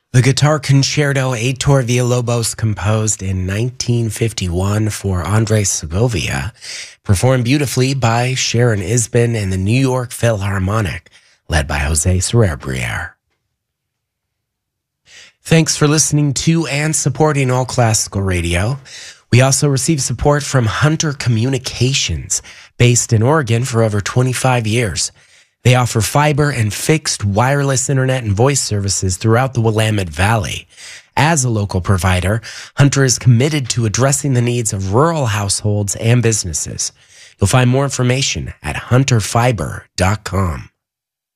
The guitar concerto Heitor Villalobos composed in 1951 for Andres Segovia, performed beautifully by Sharon Isbin and the New York Philharmonic, led by Jose Serrer-Briere. Thanks for listening to and supporting All Classical Radio. We also receive support from Hunter Communications, based in Oregon for over 25 years. They offer fiber and fixed wireless internet and voice services throughout the Willamette Valley. As a local provider, Hunter is committed to addressing the needs of rural households and businesses. You'll find more information at hunterfiber.com.